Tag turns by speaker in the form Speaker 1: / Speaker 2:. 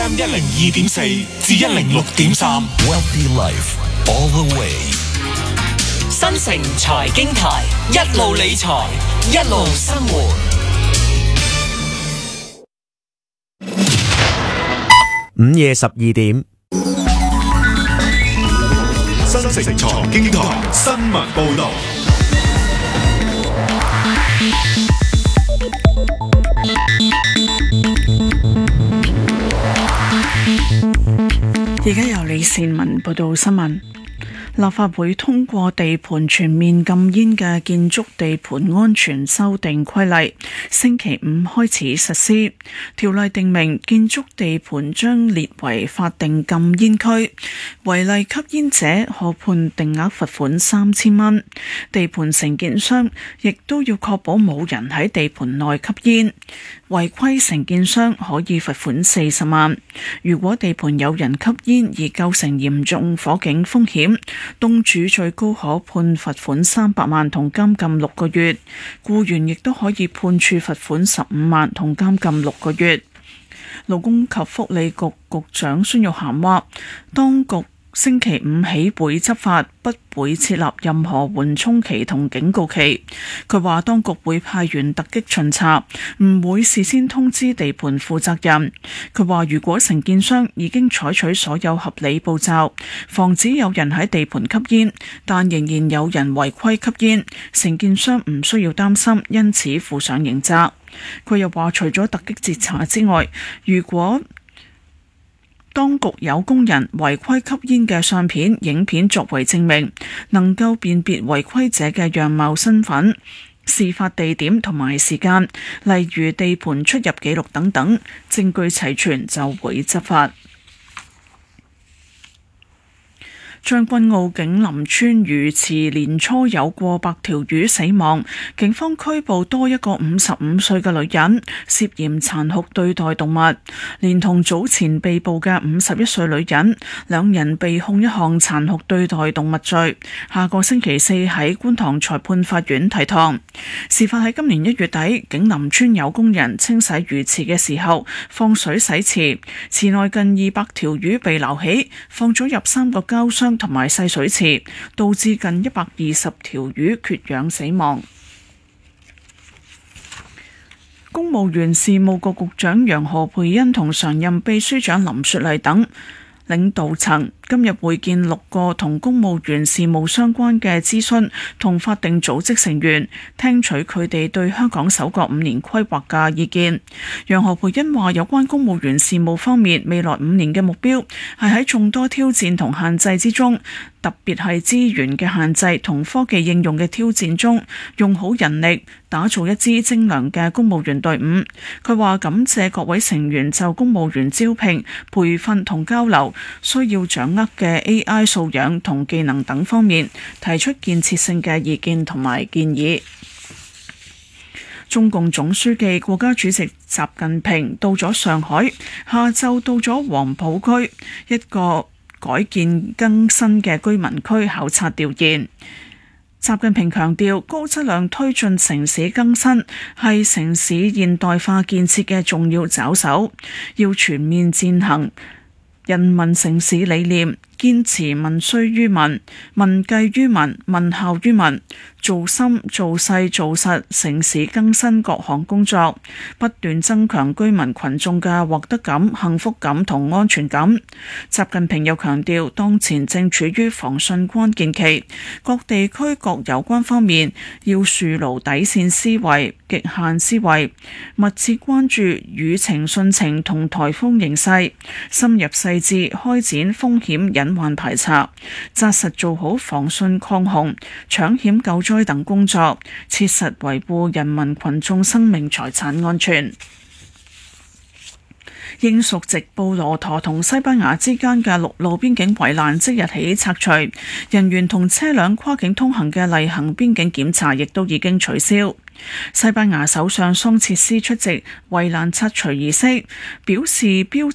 Speaker 1: FM 102.4至106.3
Speaker 2: Wealthy Life all the way。
Speaker 3: 新城財經台，一路理財，一路生活。
Speaker 4: 午夜12點，
Speaker 1: 新城財經台新聞報道。
Speaker 5: 而家由李善文報道新聞。立法會通過地盤全面禁煙嘅建築地盤安全修訂規例，星期五開始實施。條例訂明，建築地盤將列為法定禁煙區，違例吸煙者可判定額罰款3000蚊。地盤承建商亦都要確保冇人喺地盤內吸煙，違規承建商可以罰款40萬。如果地盤有人吸煙而構成嚴重火警風險，東主最高可判罰款300萬同監禁6個月，僱員亦都可以判處罰款15萬同監禁6個月。勞工及福利局局長孫玉菡話，當局星期五起會執法，不會設立任何緩衝期同警告期。佢話當局會派員突擊巡查，唔會事先通知地盤負責人。佢話如果承建商已經採取所有合理步驟，防止有人喺地盤吸煙，但仍然有人違規吸煙，承建商唔需要擔心，因此負上刑責。佢又話除咗突擊截查之外，如果當局有工人違規吸煙嘅相片、影片作為證明，能夠辨別違規者嘅樣貌、身份、事發地點同埋時間，例如地盤出入記錄等等，證據齊全就會執法。將軍澳景林村魚池年初有過百條魚死亡，警方拘捕多一個55歲嘅女人，涉嫌殘酷對待動物，連同早前被捕嘅51歲女人，兩人被控一項殘酷對待動物罪，下個星期四喺觀塘裁判法院提堂。事發喺今年1月底，景林村有工人清洗魚池嘅時候放水洗池，池內近200條魚被撈起，放咗入3個膠箱同埋細水池，導致近120條魚缺氧死亡。公務員事務局局長楊何蓓茵同常任秘書長林雪麗等領導層今日會見6個同公務員事務相關嘅諮詢同法定組織成員，聽取佢哋對香港首個5年規劃嘅意見。楊何蓓茵話，有關公務員事務方面，未來5年嘅目標係喺眾多挑戰同限制之中，特別係資源嘅限制同科技應用嘅挑戰中，用好人力，打造一支精良嘅公務員隊伍。佢話感謝各位成員就公務員招聘、培訓同交流需要掌握嘅 AI 素養同技能等方面，提出建設性嘅意見同埋建議。中共總書記、國家主席習近平到咗上海，下晝到咗黃埔區一個改建更新嘅居民區考察調研。習近平強調，高質量推進城市更新係城市現代化建設嘅重要抓手，要全面踐行人民城市理念，堅持民需於民、民計於民、民效於民，做深做細做實城市更新各項工作，不斷增強居民群眾嘅獲得感、幸福感同安全感。習近平又強調，當前正處於防汛關鍵期，各地區各有關方面要樹牢底線思維、極限思維，密切關注雨情、汛情同颱風形勢，深入細緻開展風險隱患排查，紮實做好防汛抗洪、搶險救災等工作，切實維護人民群眾生命財產安全。英屬直布羅陀同西班牙之間嘅陸路邊境圍欄即日起拆除，人員同車輛跨境通行嘅例行邊境檢查亦都已經取消。西班牙首相桑切斯出席圍欄拆除儀式，表示標